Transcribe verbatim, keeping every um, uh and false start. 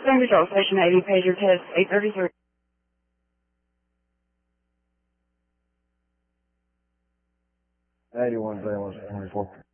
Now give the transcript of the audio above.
Same control, station eighty, pager test eight thirty-three. eighty-one, zero, one, four.